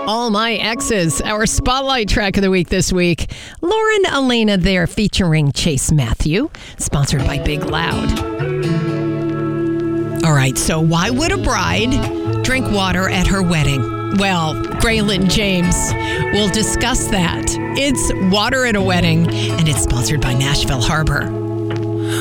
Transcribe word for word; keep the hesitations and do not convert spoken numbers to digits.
All My Exes, our spotlight track of the week this week. Lauren Elena there featuring Chase Matthew, sponsored by Big Loud. All right, so why would a bride drink water at her wedding? Well, Graylin James will discuss that. It's Water at a Wedding, and it's sponsored by Nashville Harbor.